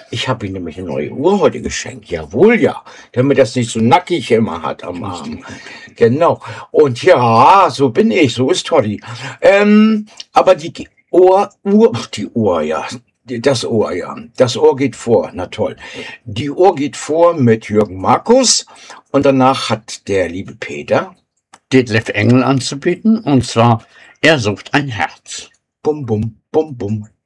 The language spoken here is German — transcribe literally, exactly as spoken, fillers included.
Ich habe ihm nämlich eine neue Uhr heute geschenkt. Jawohl, ja. Damit das nicht so nackig immer hat am Arm. Genau. Und ja, so bin ich. So ist Toddy. Ähm, aber die Ohr, Uhr, die Uhr, ja. Das Ohr, ja. Das Ohr geht vor. Na toll. Die Uhr geht vor mit Jürgen Markus. Und danach hat der liebe Peter Detlef Engel anzubieten. Und zwar, er sucht ein Herz. Bum, bum, bum, bum.